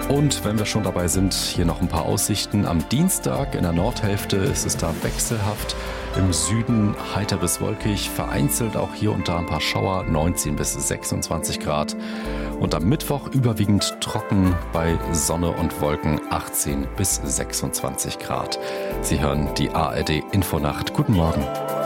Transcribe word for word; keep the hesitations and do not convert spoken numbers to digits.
Und wenn wir schon dabei sind, hier noch ein paar Aussichten. Am Dienstag in der Nordhälfte ist es da wechselhaft. Im Süden heiter bis wolkig, vereinzelt auch hier und da ein paar Schauer, neunzehn bis sechsundzwanzig Grad. Und am Mittwoch überwiegend trocken bei Sonne und Wolken, achtzehn bis sechsundzwanzig Grad. Sie hören die A R D Infonacht. Guten Morgen.